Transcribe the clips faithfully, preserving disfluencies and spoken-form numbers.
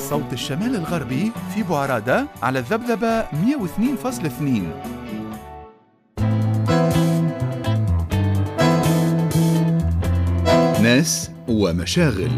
صوت الشمال الغربي في بوعرادة على الذبذبة مئة واثنين فاصلة اثنين. ناس ومشاغل.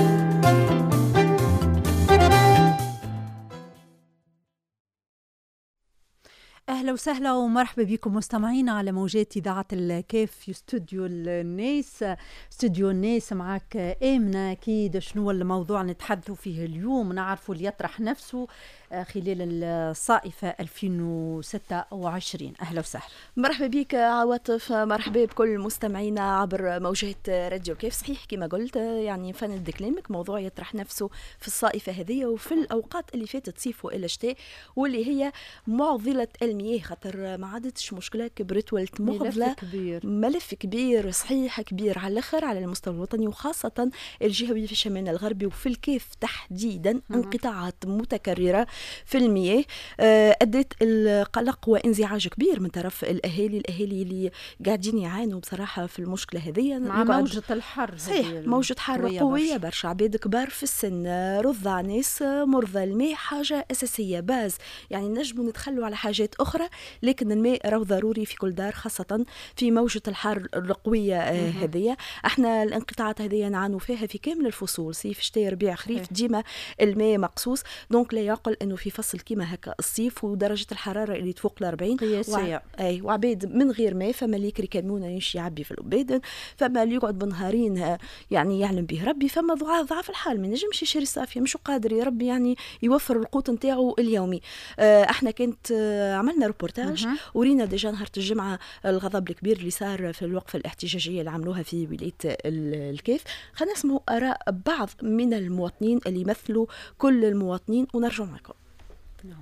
أهلا وسهلا ومرحبا بكم مستمعينا على موجات إذاعة الكيف في استوديو الناس. استوديو الناس معك آمنة. أكيد شنو الموضوع نتحدثوا فيه اليوم؟ نعرفوا اللي يطرح نفسه خلال الصائفة ألفين وستة وعشرين. أهلا وسهلا. مرحبا بك عواطف، مرحبا بكل مستمعينا عبر موجات راديو كيف. صحيح كما قلت، يعني فند كلامك، موضوع يطرح نفسه في الصائفة هذه وفي الأوقات اللي فاتت صيف وإلى شتاء، واللي هي معضلة المياه. خاطر ما عادتش مشكلة، كبرت ولت معضلة، ملف كبير ملف كبير صحيح، كبير على الآخر على المستوى الوطني وخاصة الجهوي في الشمال الغربي وفي الكيف تحديدا. انقطاعات متكررة في المياه أدت القلق وانزعاج كبير من طرف الأهالي الأهالي اللي قاعدين يعانوا بصراحة في المشكلة هذه مع موجة الحر. صحيح، موجة حر قوية, قوية برشا. عباد كبار في السن، رضع، ناس مرضى. الماء حاجة أساسية باز، يعني نجموا نتخلوا على حاجات أخرى، لكن الماء راهو ضروري في كل دار، خاصة في موجة الحر القوية هذه. احنا الانقطاعات هذه نعانوا فيها في كامل الفصول، صيف شتاء ربيع خريف، ديما الماء مقصوص. دونك لا يعقل انه في فصل كيما هكا الصيف ودرجة الحرارة اللي تفوق الأربعين قياسية، وع... اي وعباد من غير ماء. فما اللي يكري كمون يمشي يعبي في الأبادن، فما اللي يقعد بنهارين يعني يعلم به ربي، فما ضعاف ضعاف الحال ما ينجمش يشري الصافية، مش قادر يا ربي يعني يوفر القوت نتاعو اليومي. اه احنا كانت اه عملنا روبورتاج ورينا ديجا نهار الجمعة الغضب الكبير اللي صار في الوقفة الاحتجاجية اللي عملوها في ولاية الكيف. خلينا نسمعوا آراء بعض من المواطنين اللي يمثلوا كل المواطنين ونرجع معكم. نعم.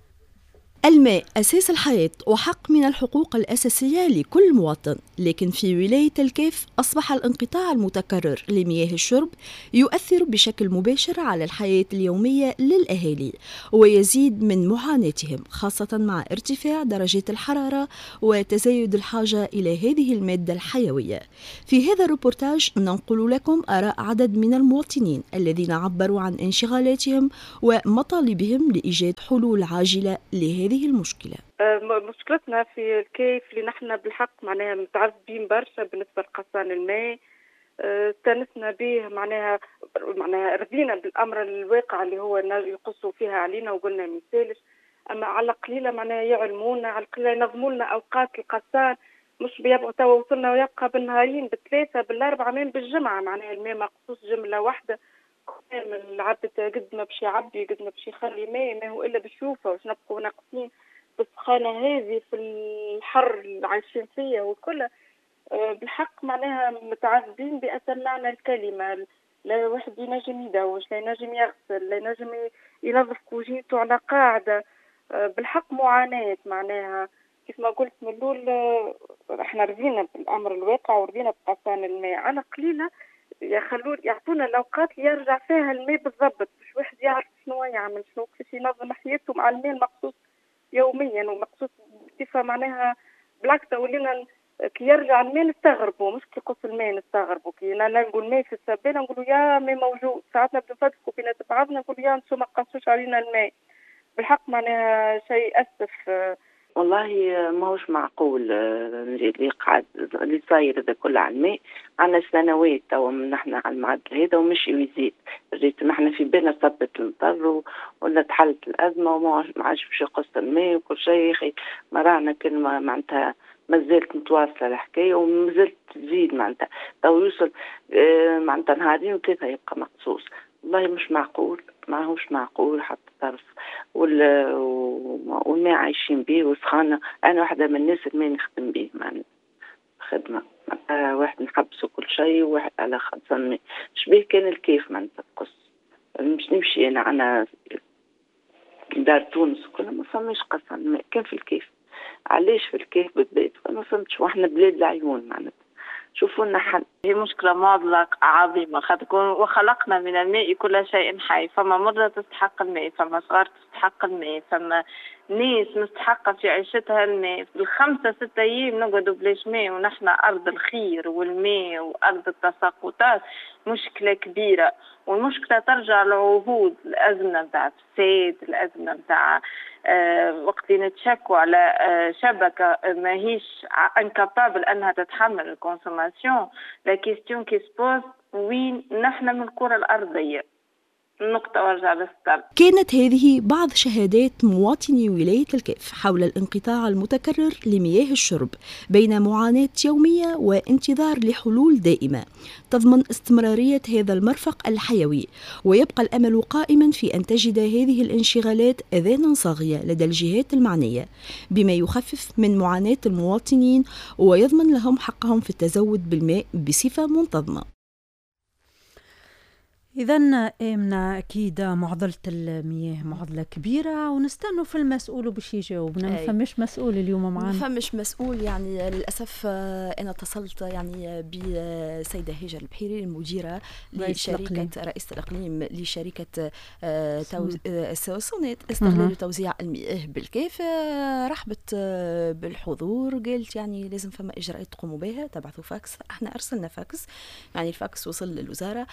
الماء أساس الحياة وحق من الحقوق الأساسية لكل مواطن، لكن في ولاية الكيف أصبح الانقطاع المتكرر لمياه الشرب يؤثر بشكل مباشر على الحياة اليومية للأهالي ويزيد من معاناتهم، خاصة مع ارتفاع درجات الحرارة وتزايد الحاجة إلى هذه المادة الحيوية. في هذا الروبورتاج ننقل لكم آراء عدد من المواطنين الذين عبروا عن انشغالاتهم ومطالبهم لإيجاد حلول عاجلة لهذه المشكلة. مشكلتنا في الكيف اللي نحن بالحق معناها متعذبين برشا بالنسبة لقصان الماء. استانسنا به معناها معناها رضينا بالأمر الواقع اللي هو يقصوا فيها علينا وقلنا مثالش، أما على قليلة معناها يعلمونا، على قليلة ينظموا لنا أوقات القصان، مش بيبقوا توا وصلنا ويبقى بالنهارين بالثلاثة بالأربعة من بالجمعة معناها الماء مقصوص جملة واحدة من العبد قد ما بشي عبي قد ما بشي خلي ماء ما هو إلا بشوفه وش نبقوا ناقصين بالسخانة هذه في الحر اللي عايشين فيه وكله. بالحق معناها متعذبين بأتم معنى الكلمة. لا واحد ينجم يدوش، لا ينجم يغسل، لا ينجم ينظف كوجينته على قاعدة. بالحق معاناة معناها كيف ما قلت من الأول. احنا رضينا بالأمر الواقع ورضينا بقصان الماء، على قليلة يخلون يعطونا الأوقات اللي يرجع فيها الماء بالضبط، مش واحد يعرف شنو يعمل شنو كيف ينظم حياته مع الماء المقصوص يوميا ومقصوص بصفة معناها. بالعكس ولينا كي يرجع الماء نستغربوا، مش كي يقص الماء نستغربوا. كي نلقوا الماء في السبانة نقولوا يا ماء موجود، ساعات نبدو نفدكوا فينا بعضنا نقولوا يا انتم ما قصوش علينا الماء. بالحق معناها شيء أسف. والله ما هوش معقول اللي قاعد اللي صاير هذا كله على الماء. عنا سنوات توا من احنا على المعدل هذا ومشي ويزيد. ريت ما احنا في بالنا صبت المطر ولا تحلت الأزمة وما عادش باش يقص الماء وكل شيء. يا أخي ما رانا كلمة معناتها ما زالت متواصلة الحكاية وما زالت تزيد معناتها تو يوصل اه معناتها نهارين وثلاثة يبقى مقصوص. والله مش معقول، ما هوش معقول حتى طرف. والماء عايشين به وسخانة. أنا واحدة من الناس الماء نخدم به معناتها خدمة معناتها واحد نحبسه كل شيء وواحد على خمسة ماء. شبيه كان الكيف معناتها تقص مش نمشي أنا أنا دار تونس كلها ما فماش قصان ماء، كان في الكيف. علاش في الكيف بالذات ما فهمتش، واحنا بلاد العيون معناتها شوفوا لنا حل. هي مشكلة معضلة عظيمة، خاطر وخلقنا من الماء كل شيء حي، فما مرضى تستحق الماء، فما صغار تستحق الماء، فما ناس مستحقة في عيشتها الماء. بالخمسة ستة أيام نقعدوا بلاش ماء، ونحن أرض الخير والماء وأرض التساقطات، مشكلة كبيرة. والمشكلة ترجع لعهود، الأزمة متاع فساد، الأزمة متاع آه وقت نتشكوا على آه شبكة ماهيش انكابابل أنها تتحمل الكونسوماسيون. لا كيستيون كي سبوز وين نحن من الكرة الأرضية. النقطة وارجع للستارت. كانت هذه بعض شهادات مواطني ولاية الكاف حول الانقطاع المتكرر لمياه الشرب بين معاناة يومية وانتظار لحلول دائمة تضمن استمرارية هذا المرفق الحيوي. ويبقى الأمل قائما في أن تجد هذه الانشغالات أذانا صاغية لدى الجهات المعنية بما يخفف من معاناة المواطنين ويضمن لهم حقهم في التزود بالماء بصفة منتظمة. إذا آمنة أكيد معضلة المياه معضلة كبيرة، ونستنوا في المسؤول باش يجاوبنا. ما فماش مسؤول اليوم معنا، ما فماش مسؤول. يعني للأسف أنا اتصلت يعني بسيدة هاجر البحيري المديرة لشركة رئيسة الإقليم لشركة سونيت استغلال وتوزيع المياه بالكاف. رحبت بالحضور، قالت يعني لازم فما إجراءات تقوموا بها، تبعثوا فاكس. احنا أرسلنا فاكس، يعني الفاكس وصل للوزارة،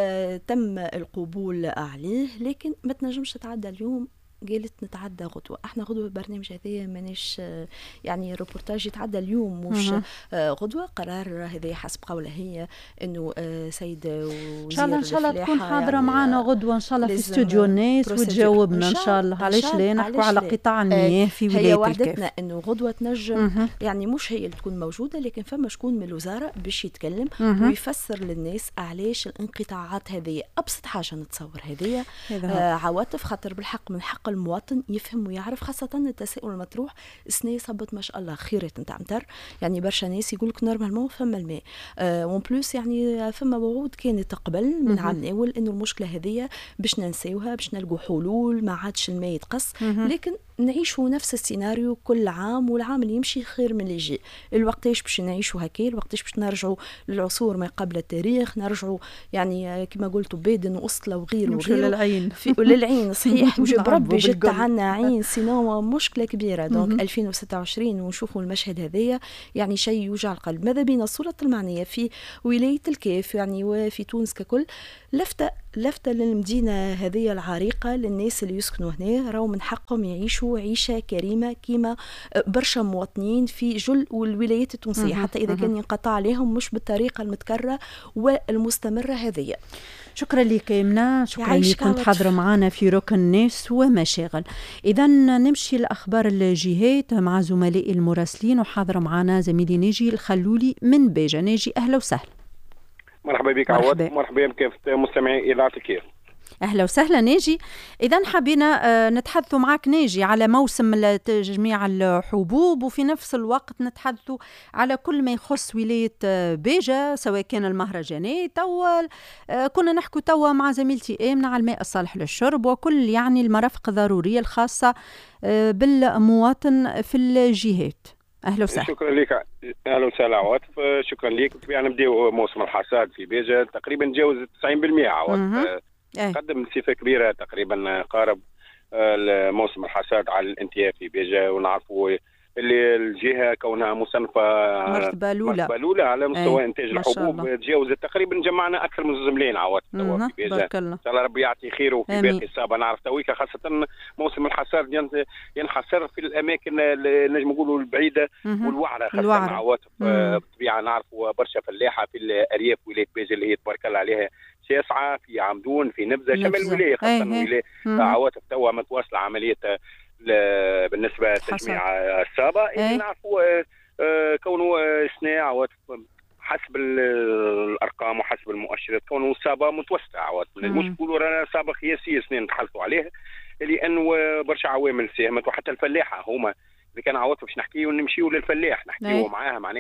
تم القبول عليه، لكن ما تنجمش تتعدى اليوم. قالت نتعدى غدوة. احنا غدوة برنامج هذايا مانيش يعني الروبورتاج يتعدى اليوم مش غدوة. قرار هذا حسب قولها هي انه سيد وزير ان شاء الله ان شاء الله تكون حاضرة يعني معنا غدوة ان شاء الله في استوديو الناس وتجاوبنا ان شاء الله. علاش لا نحكوا على قطاع المياه في ولاية هي وعدتنا وعدتنا انه غدوة تنجم يعني مش هي اللي تكون موجودة، لكن فما شكون من الوزارة باش يتكلم ويفسر للناس علاش الانقطاعات هذه. ابسط حاجة نتصور هذه آه عواطف، خاطر بالحق من حق المواطن يفهم ويعرف، خاصة التساؤل المطروح السنة صبت ما شاء الله خيرات نتاع مطر. يعني برشا ناس يقولك نورمالمون فما الماء آه وان بلوس، يعني فما وعود كانت قبل من عام الاول انه المشكلة هذه باش ننساوها، باش نلقوا حلول، ما عادش الماء يتقص. لكن نعيشوا نفس السيناريو كل عام، والعام اللي يمشي خير من اللي يجي. الوقتاش باش نعيشوا هكا، الوقتاش باش نرجعوا للعصور ما قبل التاريخ، نرجعوا يعني كما قلتوا بيدن وأسطلة وغير وغير للعين في للعين صحيح. وجب ربي جت عنا عين سينما مشكلة كبيرة. دونك ألفين وستة وعشرين ونشوفوا المشهد هذايا يعني شيء يوجع القلب. ماذا بين السلطة المعنية في ولاية الكاف يعني وفي تونس ككل لفتة لفتة للمدينة هذه العريقة، للناس اللي يسكنوا هنا راهو من حقهم يعيشوا عيشة كريمة كيما برشا مواطنين في جل والولايات التونسية، حتى إذا كان ينقطع عليهم مش بالطريقة المتكررة والمستمرة هذه. شكرا لك يمنى، شكرا لك كنت حاضرة معنا في ركن الناس ومشاغل. إذا نمشي لأخبار الجهات مع زملائي المراسلين، وحاضرة معنا زميلي ناجي الخلولي من بيجا. ناجي أهلا وسهلا. مرحبا بك عوض. مرحبا بك مستمعي إذاعة الكيف. أهلا وسهلا ناجي. إذا حبينا نتحدثوا معك ناجي على موسم تجميع الحبوب، وفي نفس الوقت نتحدثوا على كل ما يخص ولاية بيجا، سواء كان المهرجانات أو كنا نحكوا توا مع زميلتي آمنة على الماء الصالح للشرب وكل يعني المرافق الضرورية الخاصة بالمواطن في الجهات. أهلا وسهلا. شكرا لك. أهلا وسهلا عواطف. شكرا لك. يعني نبداو موسم الحصاد في بيجا تقريبا تجاوز تسعين بالمئة عواطف. قدم صفة كبيرة تقريبا قارب موسم الحصاد على الانتهاء في بيجا. ونعرفوا اللي الجهة كونها مصنفة مرتبة الأولى على مستوى إنتاج الحبوب تجاوزت تقريبا. جمعنا أكثر من زملين عواطف توا في بيجا. إن شاء الله ربي يعطي خير. وفي باقي الصابة نعرف تويكا خاصة موسم الحصاد ينحصر في الأماكن اللي نجم نقولوا البعيدة والوعرة خاصة عواطف. بطبيعة نعرفوا برشا فلاحة في الأرياف ولاية بيجا اللي هي تبارك الله عليها شاسعة، في عمدون، في نبذة، شمال الولاية خاصة ولاية عواطف توا متواصلة عملية بالنسبة لتجميع الصابة. اللي نعرفوا كونه سنة عواطف حسب الأرقام وحسب المؤشرات كونه الصابة متوسطة عواطف. مش نقولوا رانا صابة قياسية سنة نتحلفوا عليها، لأنه برشا عوامل ساهمت. وحتى الفلاحة هما إذا كان عواطف باش نحكيو نمشيو للفلاح نحكيو معاها معناها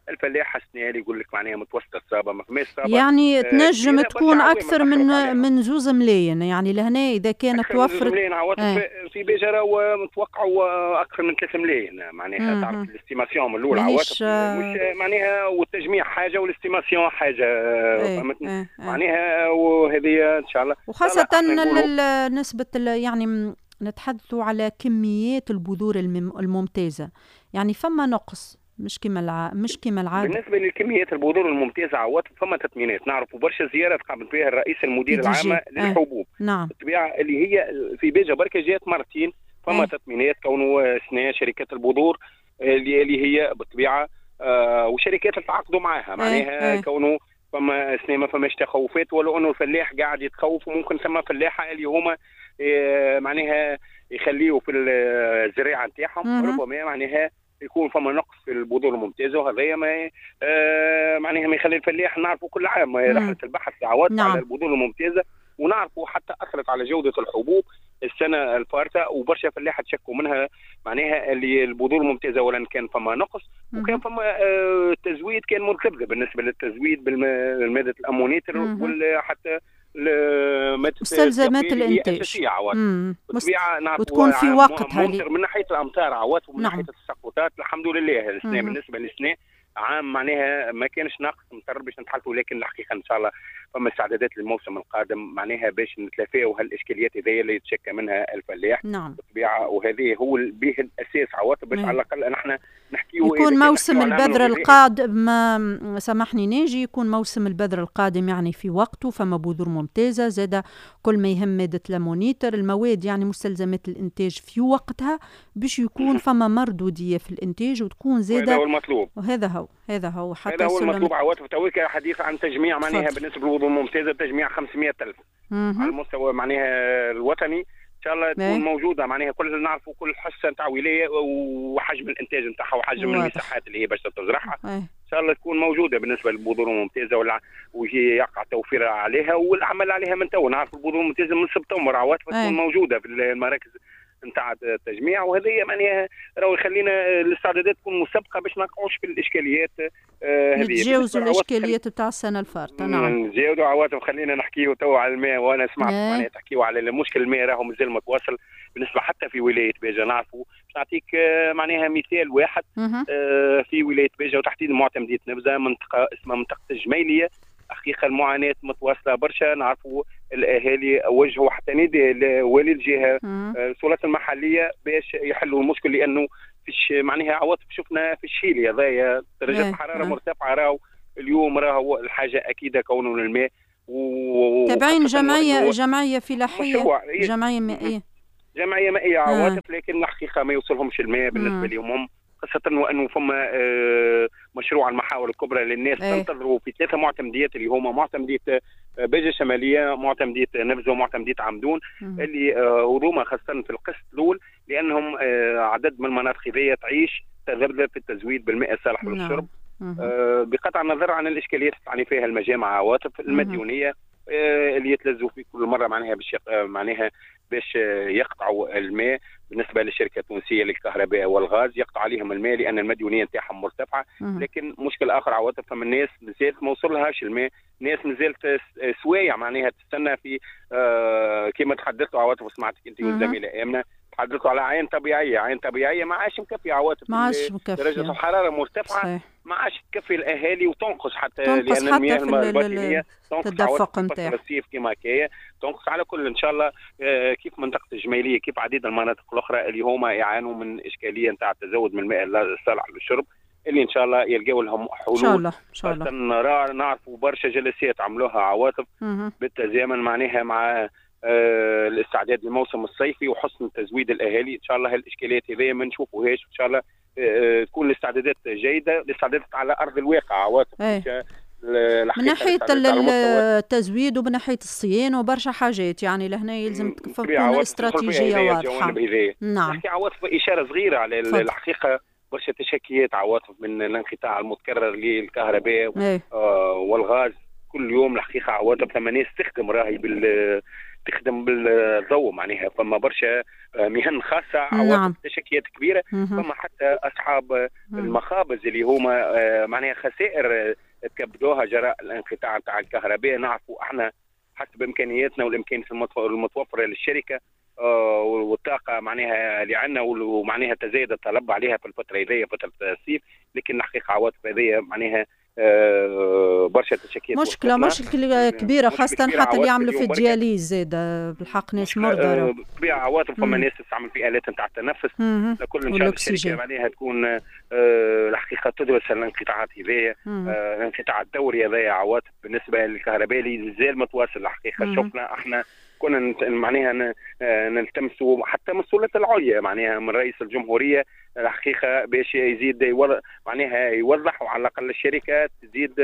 الفلاح السنه هذه يقول لك معناها متوسطه الصابه ما فماش صابه يعني آه تنجم تكون اكثر من من زوز ملايين يعني لهنا اذا كانت توفرت ملايين آه. في بجره ومتوقعوا اكثر من ثلاثة ملايين معناها تعرف الاستيماسيون الاولى عواطف مش معناها والتجميع حاجه والاستيماسيون حاجه آه. فهمتني آه. آه. معناها وهذه ان شاء الله وخاصه نسبه يعني نتحدثوا على كميات البذور الممتازه يعني فما نقص مش كما الع... مش كما العاده. بالنسبه للكميات البذور الممتازه عواطف فما تطمينات نعرفوا برشا زيارات قام بها الرئيس المدير العام للحبوب آه. نعم بالطبيعه اللي هي في بيجا بركه جات مرتين فما آه. تطمينات كونه سنة شركات البذور اللي, اللي هي بالطبيعه آه وشركات اللي تعاقدوا معاها معناها آه. كونه فما سنة ما فماش تخوفات ولو انه الفلاح قاعد يتخوف وممكن ثم فلاحه اللي هما آه معناها يخليه في الزراعه نتاعهم ربما معناها يكون فما نقص في البذور الممتازه وهذا ما آه معناها ما يخلي الفلاح نعرفوا كل عام رحله البحث عواتف نعم. على البذور الممتازه ونعرفوا حتى اثرت على جوده الحبوب السنه الفارطه وبرشا فلاحه تشكوا منها معناها اللي البذور الممتازه ولا كان فما نقص وكان فما آه تزويد كان مرتبط بالنسبه للتزويد بالماده الامونيتر ولا حتى مستلزمات الانتاج وتكون في وقتها من ناحيه الامطار عوات ومن نعم. ناحيه التساقطات الحمد لله السنه بالنسبه للسنه عام معناها ما كانش ناقص مضطر باش نتحلفوا لكن الحقيقه ان شاء الله فما استعدادات للموسم القادم معناها باش نتلافاو هالاشكاليات هذيا اللي يتشكى منها الفلاح نعم بالطبيعه وهذه هو به الاساس عواطف باش على الاقل نحن نحكيو يكون موسم البذر القادم ما سامحني ناجي يكون موسم البذر القادم يعني في وقته فما بذور ممتازه زاد كل ما يهم ماده لامونيتر المواد يعني مستلزمات الانتاج في وقتها باش يكون فما مردوديه في الانتاج وتكون زاده هذا هو المطلوب وهذا هو هذا هو حتى هذا هو المطلوب عواطف تويك حديث عن تجميع معناها بالنسبه للبذور الممتازه تجميع خمسمائة ألف على المستوى معناها الوطني ان شاء الله تكون موجوده معناها كل نعرفوا كل حصه نتاع ولايه وحجم الانتاج نتاعها وحجم المساحات اللي هي باش تزرعها ان شاء الله تكون موجوده بالنسبه للبذور الممتازه ولا وهي يقع توفير عليها والعمل عليها من تو نعرف البذور الممتازه من سبتمبر عواطف تكون موجوده في المراكز نتاع التجميع وهذه معناها راهو يخلينا الاستعدادات تكون مسبقه باش ما نقعوش في الاشكاليات آه هذه نتجاوزوا الاشكاليات نتاع السنه الفارطه نعم نتجاوزوا عواطف خلينا نحكيو تو على الماء وانا سمعت معناها تحكيو على المشكل الماء راهو مازال متواصل بالنسبه حتى في ولايه باجه نعرفوا نعطيك آه معناها مثال واحد آه في ولايه باجه وتحديدا معتمديه نبذه منطقه اسمها منطقه الجميليه حقيقه المعاناه متواصله برشا نعرفوا الاهالي وجهوا حتى نداء لوالي الجهه السلطات المحليه باش يحلوا المشكل لانه فيش معناها عواطف شفنا في الشيلي هذايا درجه الحراره مرتفعه راهو اليوم راهو الحاجه اكيده كونه الماء و تابعين جمعيه جمعيه فلاحيه جمعيه مائيه جمعيه مائيه عواطف لكن الحقيقه ما يوصلهمش الماء بالنسبه لهم هم خاصة وأنه فما مشروع المحاور الكبرى للناس تنتظروا في ثلاثة معتمديات اللي هما معتمدية باجة شمالية معتمدية نبذة ومعتمدية عمدون اللي هذوما خاصة في القسط الأول لأنهم عدد من المناطق ذي تعيش تذبذب في التزويد بالماء الصالح للشرب بقطع النظر عن الإشكاليات اللي فيها المجامع عواطف المديونية اللي يتلزوا في كل مرة معناها باش معناها باش يقطعوا الماء بالنسبة للشركة التونسية للكهرباء والغاز يقطع عليهم الماء لأن المديونية نتاعهم مرتفعة لكن مشكل آخر عواطف فمن الناس مازالت ما وصلهاش الماء ناس مازالت سوايع معناها تستنى في آه كما تحدثتوا عواطف وسمعتك أنت والزميلة آمنة تحدثوا على عين طبيعية عين طبيعية ما عادش مكفي عواطف ما عادش مكفي درجة الحرارة مرتفعة صحيح. ما عادش تكفي الأهالي وتنقص حتى تنقص لأن المياه الباطنية التدفق نتاعها الصيف كما كاية تنقص على كل إن شاء الله آه كيف منطقة الجميلية كيف عديد المناطق الأخرى اللي هما يعانوا من إشكالية نتاع التزود من الماء الصالح للشرب اللي ان شاء الله يلقاو لهم حلول ان شاء الله ان شاء الله نرى نعرفوا برشا جلسات عملوها عواطف بالتزامن معناها مع آه الاستعداد للموسم الصيفي وحسن تزويد الاهالي ان شاء الله هالاشكاليات هذه ما نشوفوهاش ان شاء الله آه تكون الاستعدادات جيده الاستعدادات على ارض الواقع عواطف من ناحيه التزويد ومن ناحيه الصيانه وبرشا حاجات يعني لهنا يلزم تكون استراتيجية واضحه نعم نحكي عواطف اشاره صغيره على الحقيقه برشا تشكيات عواطف من الانقطاع المتكرر للكهرباء آه والغاز كل يوم الحقيقه عواطف ثم ناس تخدم راهي بال تخدم بالضوء معناها فما برشا مهن خاصه عواطف نعم. تشكيات كبيره. فما حتى اصحاب المخابز اللي هما معناها خسائر تكبدوها جراء الانقطاع تاع الكهرباء. نعرفوا احنا حسب امكانياتنا والامكانيات المتوفره للشركه والطاقه معناها اللي عندنا ومعناها تزايد الطلب عليها في الفتره هذه فتره الصيف، لكن الحقيقه عواطف هذه معناها أه برشا تشكيات مشكله مشكله كبيره خاصه حتى اللي يعملوا في الدياليز زاد بالحق ناس مرضى. أه طبيعه عواطف فما ناس تستعمل في الات نتاع التنفس كل ان شاء الله الشركه معناها تكون أه الحقيقه تدرس الانقطاعات هذه أه الانقطاع الدوري هذا عواطف بالنسبه للكهرباء اللي زال متواصل. الحقيقه شفنا احنا كنا معناها نلتمسوا حتى من السلطه العليا معناها من رئيس الجمهوريه الحقيقه باش يزيد يوضح معناها يوضح وعلى الاقل الشركات تزيد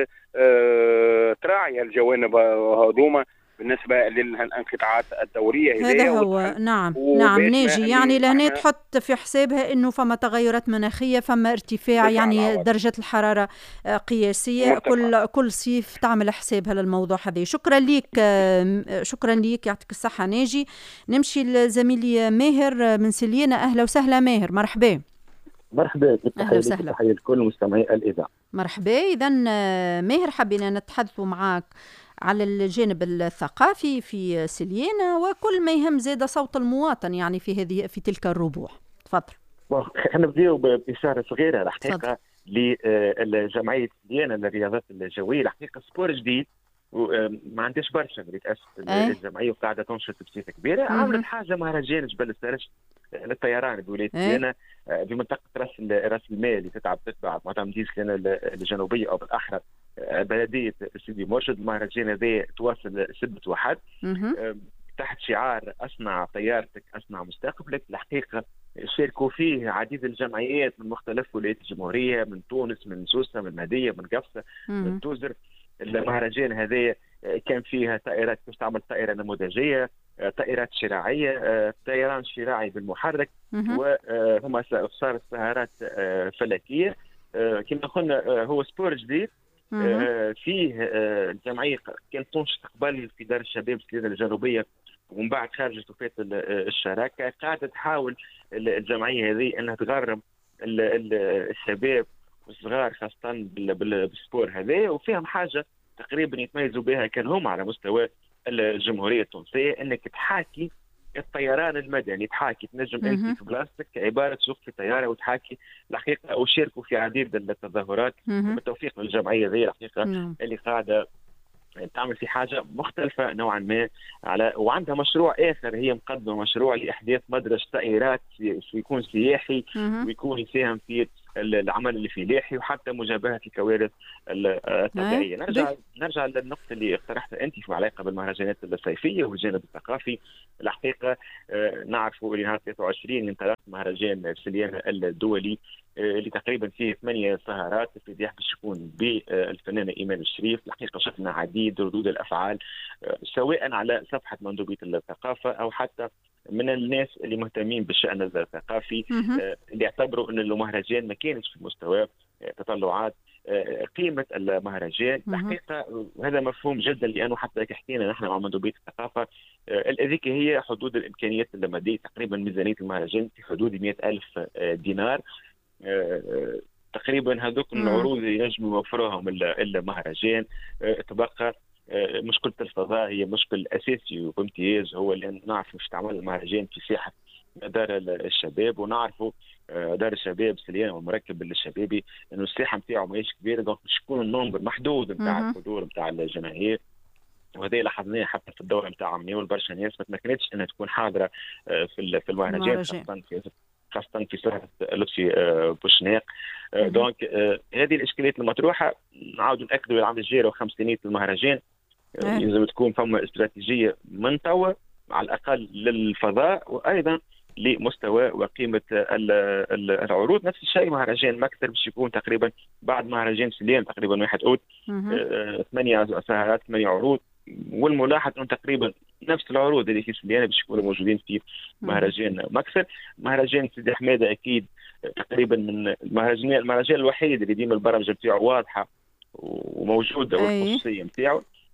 اه تراعي الجوانب هذوما بالنسبه للانقطاعات الدوريه. هذا هو نعم نعم ناجي يعني لهنا تحط في حسابها انه فما تغيرات مناخيه، فما ارتفاع يعني درجه الحراره قياسيه متفع. كل كل صيف تعمل حسابها للموضوع هذا. شكرا ليك شكرا ليك يعطيك الصحه ناجي. نمشي لزميلي ماهر من سليانة. اهلا وسهلا ماهر. مرحبا. مرحبا. اهلا وسهلا. تحيه لكل مستمعي الاذاعه. مرحبا. اذا ماهر حبينا نتحدثوا معك على الجانب الثقافي في سليانة وكل ما يهم زاد صوت المواطن يعني في هذه في تلك الربوع. تفضل. خلينا نبداو بإشارة صغيرة الحقيقة لجمعية سليانة للرياضات الجوية. الحقيقة سبور جديد وما عندهاش برشا اللي تأسس الجمعية وقاعدة تنشط بصفة كبيرة. عملت حاجة مهرجان جبل السرج للطيران بولاية سليانة في منطقة راس راس المال اللي تتعب تتبع مدينة سليانة الجنوبية أو بالأحرى بلدية سيدي مرشد. المهرجان هذا تواصل سبة واحد تحت شعار أصنع طيارتك أصنع مستقبلك. الحقيقة شاركوا فيه عديد الجمعيات من مختلف ولايات الجمهورية، من تونس، من سوسة، من المهدية، من قفصة، من توزر. المهرجان هذا كان فيها طائرات تستعمل طائرة نموذجية، طائرات شراعية، طيران شراعي بالمحرك، وهما صارت سهرات فلكية. كما قلنا هو سبور جديد فيه الجمعية كانت تنشط قبل في دار الشباب سليانة الجنوبية ومن بعد خرجت وفات الشراكة. قاعدة تحاول الجمعية هذه أنها تغرم الشباب والصغار خاصة بالسبور هذا، وفيهم حاجة تقريبا يتميزوا بها كان هم على مستوى الجمهورية التونسية، أنك تحاكي الطيران المدني، تحاكي تنجم انت في بلاستيك عباره سوق في طياره وتحاكي. الحقيقه وشاركوا في عديد التظاهرات بالتوفيق للجمعيه ذي الحقيقه اللي قاعده تعمل في حاجه مختلفه نوعا ما على وعندها مشروع اخر. هي مقدمه مشروع لاحداث مدرج طائرات يكون سياحي ويكون يساهم في العمل اللي في لاحي وحتى مجابهه الكوارث الطبيعيه. نرجع نرجع للنقطه اللي اقترحتها انت في علاقه بالمهرجانات الصيفيه والجانب الثقافي. الحقيقه نعرفوا اللي نهار ثلاثة وعشرين انطلق مهرجان سليانة الدولي اللي تقريبا فيه ثمانية سهرات افتتاح باش يكون بالفنانه ايمان الشريف. الحقيقه شفنا عديد ردود الافعال سواء على صفحه مندوبيه الثقافه او حتى من الناس اللي مهتمين بالشأن الثقافي اللي يعتبروا أن المهرجان ما كانش في مستوى تطلعات قيمة المهرجان. الحقيقة هذا مفهوم جدا لأنه حتى حكينا نحن مع مندوبية الثقافة هذيك هي حدود الإمكانيات المادية. تقريبا ميزانية المهرجان في حدود مئة ألف دينار تقريبا. هذوك العروض اللي ينجموا يوفروهم المهرجان. تبقى مشكلة الفضاء هي مشكل أساسي وبامتياز، هو لأن نعرف مش تعمل المهرجان في ساحة دار الشباب، ونعرفوا دار الشباب سليانة والمركب الشبابي إنه الساحة نتاعو ماهيش كبيرة، دونك مش يكون النمبر محدود نتاع الحضور نتاع الجماهير. وهذا لاحظناه حتى في الدورة نتاع عمنيول برشا ناس ما تمكنتش إنها تكون حاضرة في في المهرجان خاصة في خاصة في سهرة لطفي بوشناق. دونك هذه الإشكاليات المطروحة نعاودوا نأكدوا العام الجاري وخمسينية المهرجان لازم تكون فما استراتيجية من توا على الأقل للفضاء وأيضا لمستوى وقيمة العروض. نفس الشيء مهرجان مكتر باش يكون تقريبا بعد مهرجان سليان تقريبا واحد أوت ثمانية سهرات ثمانية عروض، والملاحظ أنه تقريبا نفس العروض اللي في سليانة باش يكونوا موجودين في مهرجان مكسر. مهرجان سيدي حمادة أكيد تقريبا من المهرجان المهرجان الوحيد اللي ديما البرامج نتاعو واضحة وموجودة والخصوصية نتاعو.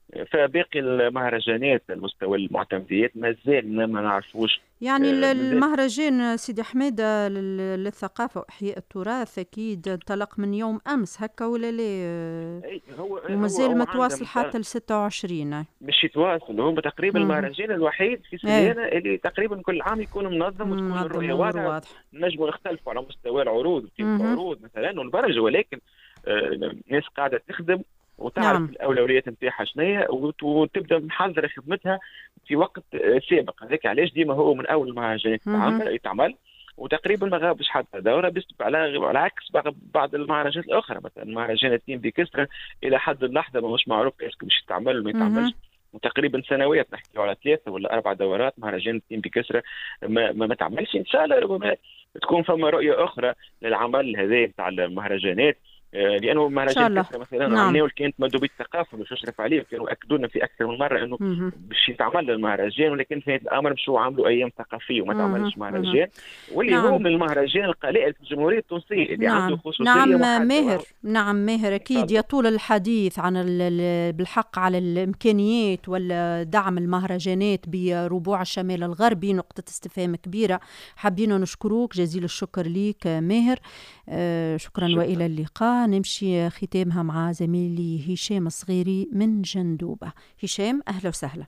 فباقي المهرجانات المستوى المعتمديات مازال ما نعرفوش. يعني آه المهرجان سيدي حميدة للثقافة وإحياء التراث أكيد انطلق من يوم أمس هكا ولا لا؟ ومازال متواصل حتى ل ستة وعشرين. مش يتواصل، هو تقريبا المهرجان الوحيد في سيدنا اللي تقريبا كل عام يكون منظم وتكون الرؤية واضحة. نجموا نختلفوا على مستوى العروض كيف العروض مثلا والبرج، ولكن الناس آه قاعدة تخدم وتعرف نعم. الاولويات نتاعها شنية وتبدا محضره خدمتها في وقت سابق. هذاك علاش ديما هو من اول المهرجانات يتعمل وتقريبا ما غابش حتى دوره، بس على عكس بعض المهرجانات الاخرى. مثلا مهرجان التيم بكسرة الى حد اللحظه ما مش معروف كيف باش يتعمل وما يتعملش، وتقريبا سنوات نحكي على ثلاثه ولا اربع دورات مهرجان التيم بكسرة ما ما, ما تعملش. ان شاء الله ربما تكون فما رؤيه اخرى للعمل هذا تاع المهرجانات، لانه مهرجان كسرة مثلا نعم. عملناه كانت مندوبيه الثقافه باش يشرف عليه، كانوا اكدوا لنا في اكثر من مره انه باش يتعمل المهرجان، ولكن في هذا الامر مشوا عملوا ايام ثقافيه وما تعملش مهرجان، واللي نعم. هو من المهرجان القلائل في الجمهوريه التونسيه اللي نعم. عنده خصوصيه. نعم ماهر نعم ماهر اكيد يطول الحديث عن بالحق على الامكانيات ولا دعم المهرجانات بربوع الشمال الغربي، نقطه استفهام كبيره. حابين نشكروك جزيل الشكر ليك ماهر. آه شكرا شكرا والى اللقاء. نمشي ختامها مع زميلي هشام الصغيري من جندوبة. هشام أهلا وسهلا.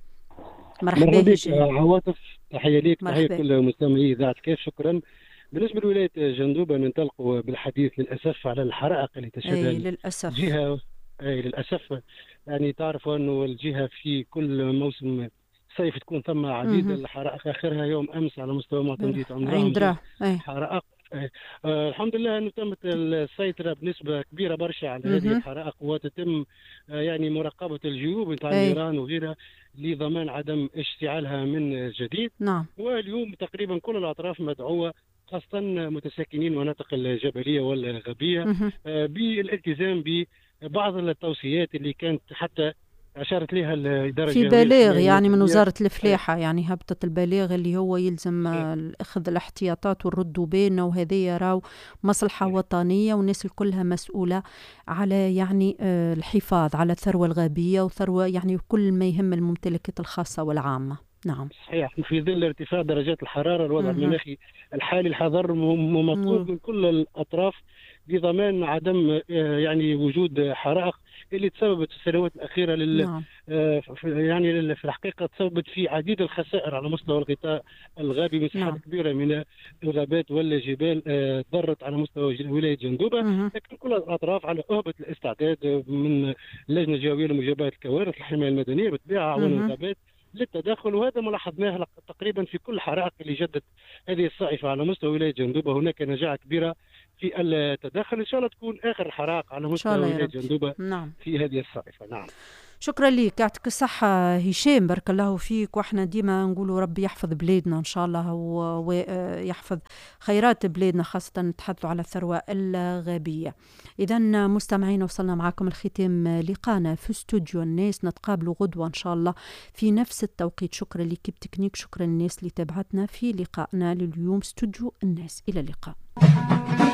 مرحبا بك عواطف، تحية ليك تحية كل مستمعي إذاعة كيف. شكرا. بالنسبة لولاية جندوبة ننطلقوا بالحديث للأسف على الحرائق اللي تشهدها للأسف جهة أي للأسف. يعني تعرفوا أنه الجهة في كل موسم صيف تكون ثم عديد الحرائق، آخرها يوم أمس على مستوى معتمدية عمران حرائق. آه الحمد لله انه تمت السيطره بنسبه كبيره برشا على هذه الحرائق، وتتم آه يعني مراقبه الجيوب نتاع النيران وغيرها لضمان عدم اشتعالها من جديد. نعم. واليوم تقريبا كل الاطراف مدعوه خاصه متساكنين المناطق الجبليه والغابيه آه بالالتزام ببعض التوصيات اللي كانت حتى أشارت لها الإدارة في بلاغ يعني من وزارة الفلاحة، يعني هبطت البلاغ اللي هو يلزم أخذ الاحتياطات والرد بينه، وهذه يراو مصلحة وطنية والناس الكلها مسؤولة على يعني الحفاظ على الثروة الغابية وثروة يعني كل ما يهم الممتلكات الخاصة والعامة. نعم صحيح. في ظل ارتفاع درجات الحرارة الوضع المناخي الحالي الحذر مطلوب من كل الأطراف بضمان عدم يعني وجود حرائق اللي تسببت في السنوات الأخيرة لل نعم. يعني في الحقيقة تسببت في عديد الخسائر على مستوى الغطاء الغابي. مساحات نعم. كبيرة من الغابات والجبال ضرت على مستوى ولاية جندوبة، لكن كل الأطراف على أهبة الاستعداد من اللجنة الجوية لمجابهة الكوارث الحماية المدنية بالطبيعة عوان الغابات للتدخل، وهذا ما لاحظناه تقريبا في كل حرائق اللي جدت هذه الصائفة على مستوى ولاية جندوبة. هناك نجاعة كبيرة في التدخل، إن شاء الله تكون آخر الحرائق على مستوى ولاية جندوبة نعم. في هذه الصائفة. نعم شكرا لك، يعطيك الصحة هشام، بارك الله فيك. واحنا ديما نقولوا ربي يحفظ بلادنا إن شاء الله ويحفظ خيرات بلادنا، خاصة نتحدثوا على الثروة الغابية. إذا مستمعين وصلنا معكم الختام لقانا في استوديو الناس، نتقابلوا غدوة إن شاء الله في نفس التوقيت. شكرا لكيب تكنيك، شكرا للناس اللي تابعتنا في لقائنا لليوم استوديو الناس. إلى اللقاء.